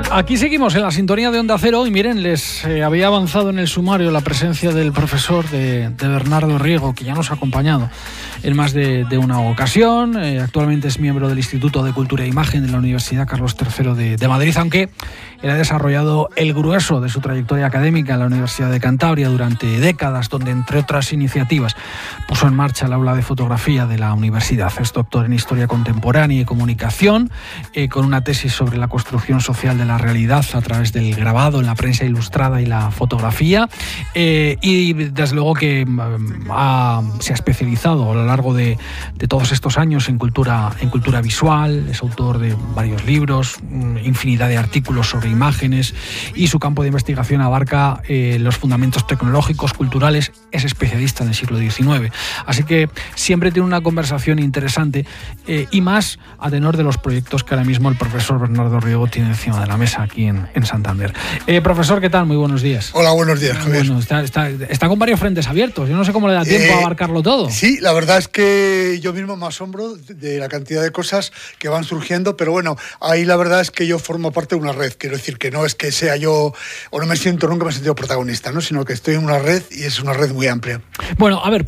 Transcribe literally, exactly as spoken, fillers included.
Aquí seguimos en la sintonía de Onda Cero y miren, les eh, había avanzado en el sumario la presencia del profesor de, de Bernardo Riego, que ya nos ha acompañado en más de, de una ocasión. Eh, actualmente es miembro del Instituto de Cultura e Imagen de la Universidad Carlos tercero de, de Madrid, aunque él ha desarrollado el grueso de su trayectoria académica en la Universidad de Cantabria durante décadas, donde, entre otras iniciativas, puso en marcha el aula de fotografía de la universidad. Es doctor en Historia Contemporánea y Comunicación, eh, con una tesis sobre la construcción social de la realidad a través del grabado en la prensa ilustrada y la fotografía, eh, y desde luego que ha, se ha especializado a lo largo de, de todos estos años en cultura, en cultura visual. Es autor de varios libros, infinidad de artículos sobre imágenes, y su campo de investigación abarca eh, los fundamentos tecnológicos, culturales. Es especialista en el siglo diecinueve, así que siempre tiene una conversación interesante, eh, y más a tenor de los proyectos que ahora mismo el profesor Bernardo Riego tiene encima de la mesa aquí en, en Santander. Eh, profesor, ¿qué tal? Muy buenos días. Hola, buenos días, Javier. Bueno, está, está, está con varios frentes abiertos. Yo no sé cómo le da tiempo eh, a abarcarlo todo. Sí, la verdad es que yo mismo me asombro de la cantidad de cosas que van surgiendo, pero bueno, ahí la verdad es que yo formo parte de una red. Quiero decir que no es que sea yo, o no me siento, nunca me he sentido protagonista, ¿no? Sino que estoy en una red y es una red muy amplia. Bueno, a ver,